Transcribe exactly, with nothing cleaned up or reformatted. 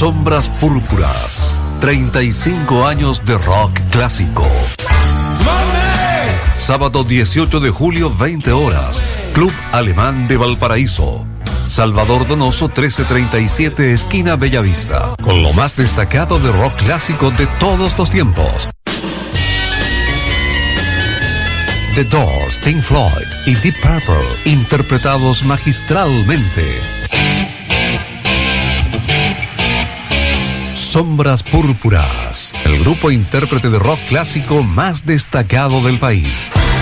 Sombras Púrpuras. treinta y cinco años de rock clásico. Sábado dieciocho de julio, veinte horas. Club Alemán de Valparaíso. Salvador Donoso trece treinta y siete, esquina Bellavista. Con lo más destacado de rock clásico de todos los tiempos. The Doors, Pink Floyd y Deep Purple, interpretados magistralmente. Sombras Púrpuras, el grupo intérprete de rock clásico más destacado del país.